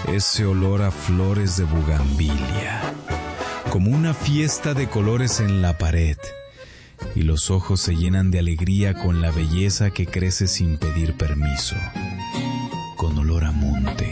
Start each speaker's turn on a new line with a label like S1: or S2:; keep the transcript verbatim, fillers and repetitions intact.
S1: ese olor a flores de bugambilia, como una fiesta de colores en la pared, y los ojos se llenan de alegría con la belleza que crece sin pedir permiso, con olor a monte.